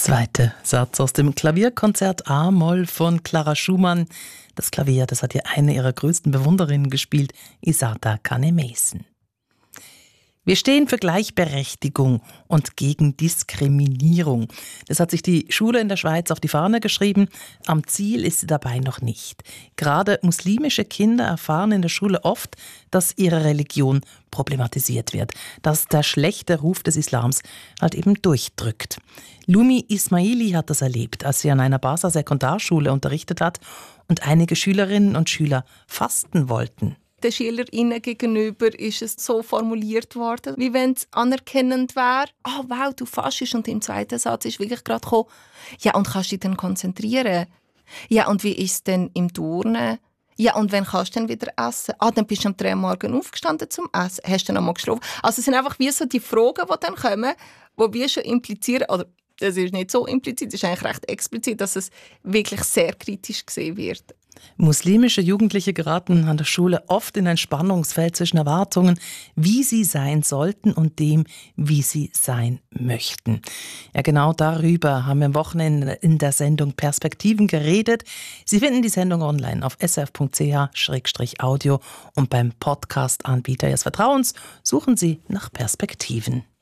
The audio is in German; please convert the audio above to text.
Zweiter Satz aus dem Klavierkonzert A-Moll von Clara Schumann. Das Klavier, das hat ja eine ihrer größten Bewunderinnen gespielt, Isata Kane-Mason. Wir stehen für Gleichberechtigung und gegen Diskriminierung. Das hat sich die Schule in der Schweiz auf die Fahne geschrieben. Am Ziel ist sie dabei noch nicht. Gerade muslimische Kinder erfahren in der Schule oft, dass ihre Religion problematisiert wird, dass der schlechte Ruf des Islams halt eben durchdrückt. Lumi Ismaili hat das erlebt, als sie an einer Basler Sekundarschule unterrichtet hat und einige Schülerinnen und Schüler fasten wollten. Den SchülerInnen gegenüber ist es so formuliert worden, wie wenn es anerkennend wäre. «Oh wow, du fastest.» Und im zweiten Satz ist wirklich gerade gekommen, «Ja, und kannst du dich dann konzentrieren? Ja, und wie ist es denn im Turnen? Ja, und wann kannst du dann wieder essen? Ah, dann bist du um 3 Uhr morgens aufgestanden zum Essen. Hast du dann noch mal geschlafen?» Also es sind einfach wie so die Fragen, die dann kommen, die wir schon implizieren, oder das ist nicht so implizit, das ist eigentlich recht explizit, dass es wirklich sehr kritisch gesehen wird. Muslimische Jugendliche geraten an der Schule oft in ein Spannungsfeld zwischen Erwartungen, wie sie sein sollten und dem, wie sie sein möchten. Ja, genau darüber haben wir am Wochenende in der Sendung Perspektiven geredet. Sie finden die Sendung online auf srf.ch/audio und beim Podcast-Anbieter Ihres Vertrauens suchen Sie nach Perspektiven.